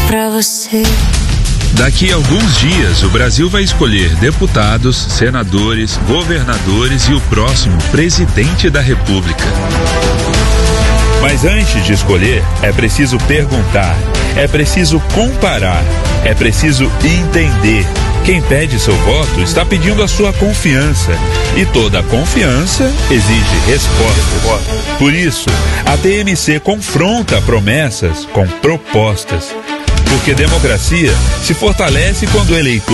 pra você. Daqui a alguns dias, o Brasil vai escolher deputados, senadores, governadores e o próximo presidente da República. Mas antes de escolher, é preciso perguntar, é preciso comparar, é preciso entender. Quem pede seu voto está pedindo a sua confiança. E toda confiança exige respostas. Por isso, a TMC confronta promessas com propostas. Porque democracia se fortalece quando o eleitor